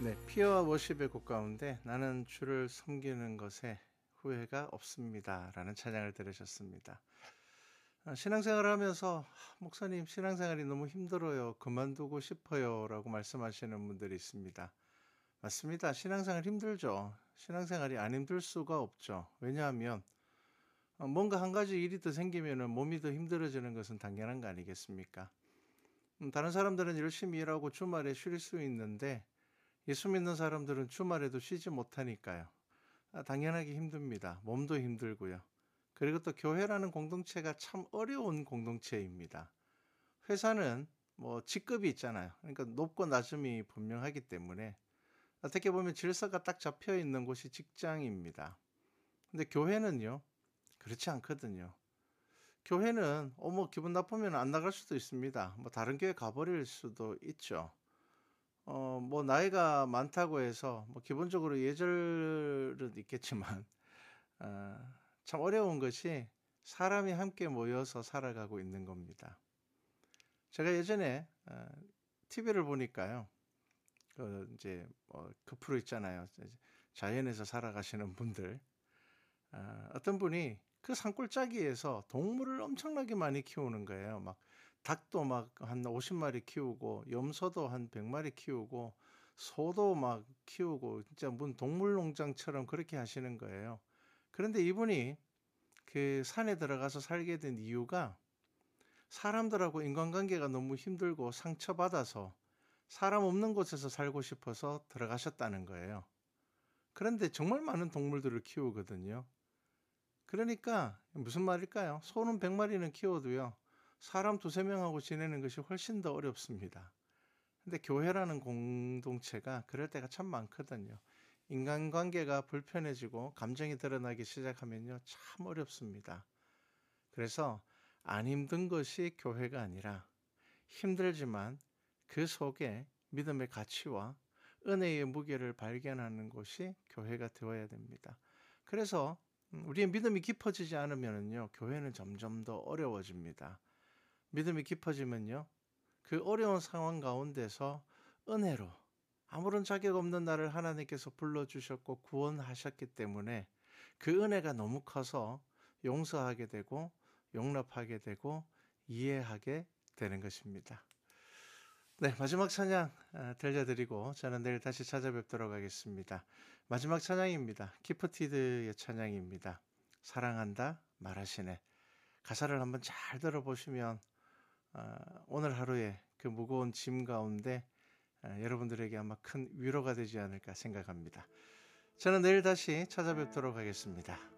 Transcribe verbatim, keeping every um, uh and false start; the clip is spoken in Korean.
네, 피어와 워십의 곡 가운데 나는 주를 섬기는 것에 후회가 없습니다라는 찬양을 들으셨습니다. 아, 신앙생활을 하면서 "아, 목사님 신앙생활이 너무 힘들어요. 그만두고 싶어요라고 말씀하시는 분들이 있습니다. 맞습니다. 신앙생활 힘들죠. 신앙생활이 안 힘들 수가 없죠. 왜냐하면 어, 뭔가 한 가지 일이 더 생기면은 몸이 더 힘들어지는 것은 당연한 거 아니겠습니까? 음, 다른 사람들은 열심히 일하고 주말에 쉴 수 있는데 예수 믿는 사람들은 주말에도 쉬지 못하니까요. 아, 당연하게 힘듭니다. 몸도 힘들고요. 그리고 또 교회라는 공동체가 참 어려운 공동체입니다. 회사는 뭐 직급이 있잖아요. 그러니까 높고 낮음이 분명하기 때문에 어떻게 보면 질서가 딱 잡혀 있는 곳이 직장입니다. 근데 교회는요, 그렇지 않거든요. 교회는 어머 기분 나쁘면 안 나갈 수도 있습니다. 뭐 다른 교회 가버릴 수도 있죠. 어 뭐 나이가 많다고 해서 뭐 기본적으로 예절은 있겠지만 어 참 어려운 것이 사람이 함께 모여서 살아가고 있는 겁니다. 제가 예전에 어 티비를 보니까요. 그 인제 뭐 그 프로 있잖아요. 이제 자연에서 살아가시는 분들. 아 어떤 분이 그 산골짜기에서 동물을 엄청나게 많이 키우는 거예요. 막 닭도 막 한 오십 마리 키우고 염소도 한 백 마리 키우고 소도 막 키우고 진짜 무슨 동물농장처럼 그렇게 하시는 거예요. 그런데 이분이 그 산에 들어가서 살게 된 이유가 사람들하고 인간관계가 너무 힘들고 상처받아서 사람 없는 곳에서 살고 싶어서 들어가셨다는 거예요. 그런데 정말 많은 동물들을 키우거든요. 그러니까 무슨 말일까요? 소는 백 마리는 키워도요. 사람 두세 명하고 지내는 것이 훨씬 더 어렵습니다. 근데 교회라는 공동체가 그럴 때가 참 많거든요. 인간관계가 불편해지고 감정이 드러나기 시작하면요. 참 어렵습니다. 그래서 안 힘든 것이 교회가 아니라 힘들지만 그 속에 믿음의 가치와 은혜의 무게를 발견하는 곳이 교회가 되어야 됩니다. 그래서 음, 우리의 믿음이 깊어지지 않으면요, 교회는 점점 더 어려워집니다. 믿음이 깊어지면요, 그 어려운 상황 가운데서 은혜로 아무런 자격 없는 나를 하나님께서 불러주셨고 구원하셨기 때문에 그 은혜가 너무 커서 용서하게 되고 용납하게 되고 이해하게 되는 것입니다. 네, 마지막 찬양 아, 들려드리고 저는 내일 다시 찾아뵙도록 하겠습니다. 마지막 찬양입니다. 기프티드의 찬양입니다. 사랑한다 말하시네. 가사를 한번 잘 들어보시면 아, 오늘 하루의 그 무거운 짐 가운데 아, 여러분들에게 아마 큰 위로가 되지 않을까 생각합니다. 저는 내일 다시 찾아뵙도록 하겠습니다.